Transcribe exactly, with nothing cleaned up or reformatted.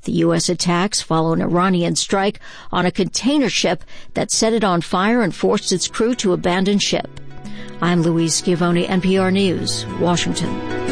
The U S attacks follow an Iranian strike on a container ship that set it on fire and forced its crew to abandon ship. I'm Louise Schiavone, N P R News, Washington.